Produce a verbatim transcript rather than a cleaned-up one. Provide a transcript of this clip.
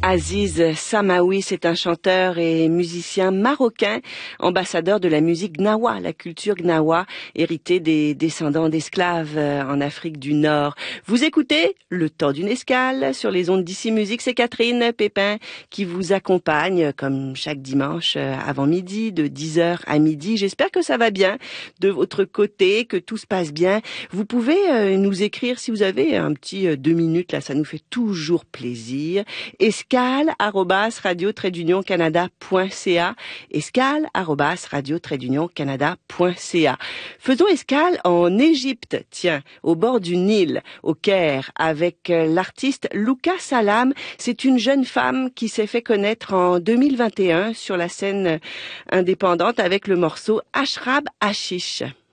Aziz Samaoui, c'est un chanteur et musicien marocain, ambassadeur de la musique gnawa, la culture gnawa, héritée des descendants d'esclaves en Afrique du Nord. Vous écoutez Le Temps d'une escale sur les ondes d'Ici Musique. C'est Catherine Pépin qui vous accompagne comme chaque dimanche avant midi, de dix heures à midi. J'espère que ça va bien de votre côté, que tout se passe bien. Vous pouvez nous écrire si vous avez un petit deux minutes, là, ça nous fait toujours plaisir. escale arobase radio trait d'union canada point c a escale arobase radio trait d'union canada point c a. Faisons escale en Égypte, tiens, au bord du Nil, au Caire, avec l'artiste Louka Salam. C'est une jeune femme qui s'est fait connaître en deux mille vingt et un sur la scène indépendante avec le morceau Ashrab Hashish.